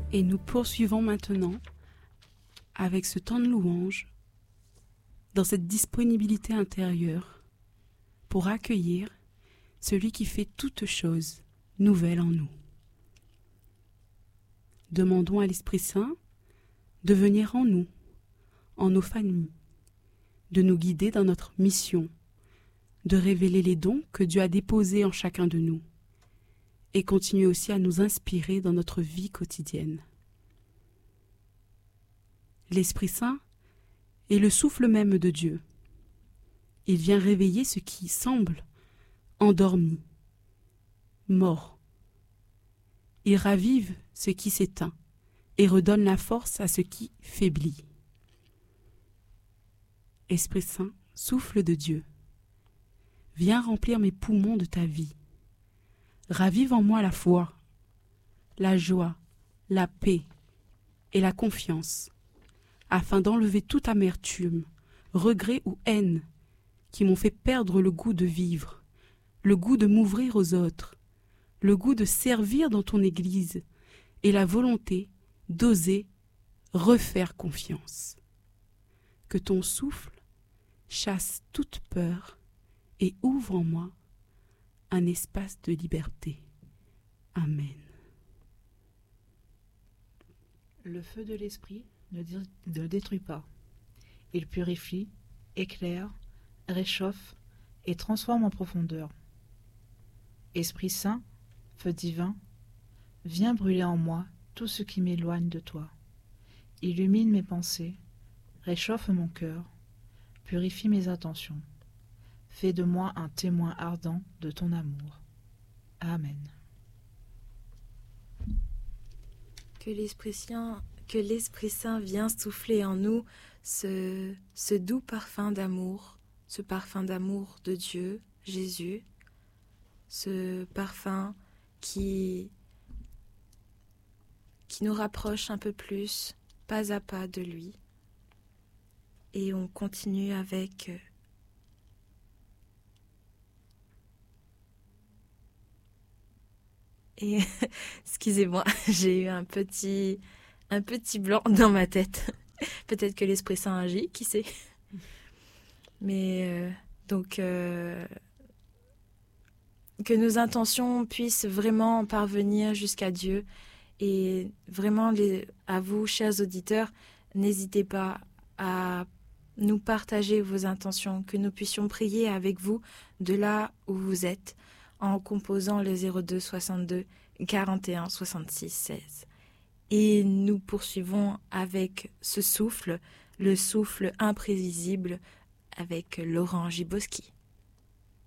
Et nous poursuivons maintenant avec ce temps de louange dans cette disponibilité intérieure pour accueillir celui qui fait toutes choses nouvelles en nous. Demandons à l'Esprit Saint de venir en nous, en nos familles, de nous guider dans notre mission, de révéler les dons que Dieu a déposés en chacun de nous et continuer aussi à nous inspirer dans notre vie quotidienne. L'Esprit Saint est le souffle même de Dieu. Il vient réveiller ce qui semble endormi, mort. Il ravive ce qui s'éteint et redonne la force à ce qui faiblit. Esprit Saint, souffle de Dieu, viens remplir mes poumons de ta vie. Ravive en moi la foi, la joie, la paix et la confiance, afin d'enlever toute amertume, regret ou haine qui m'ont fait perdre le goût de vivre, le goût de m'ouvrir aux autres, le goût de servir dans ton Église et la volonté d'oser refaire confiance. Que ton souffle chasse toute peur et ouvre en moi un espace de liberté. Amen. Le feu de l'esprit ne détruit pas. Il purifie, éclaire, réchauffe et transforme en profondeur. Esprit Saint, feu divin, viens brûler en moi tout ce qui m'éloigne de toi. Illumine mes pensées, réchauffe mon cœur, purifie mes intentions. Fais de moi un témoin ardent de ton amour. Amen. Que l'Esprit Saint vienne souffler en nous ce doux parfum d'amour, ce parfum d'amour de Dieu, Jésus, ce parfum qui nous rapproche un peu plus, pas à pas de lui. Et on continue avec et excusez-moi, j'ai eu un petit blanc dans ma tête. Peut-être que l'Esprit Saint agit, qui sait. Mais que nos intentions puissent vraiment parvenir jusqu'à Dieu. Et vraiment, à vous, chers auditeurs, n'hésitez pas à nous partager vos intentions, que nous puissions prier avec vous de là où vous êtes, en composant le 02 62 41 66 16. Et nous poursuivons avec ce souffle, le souffle imprévisible, avec Laurent Giboski.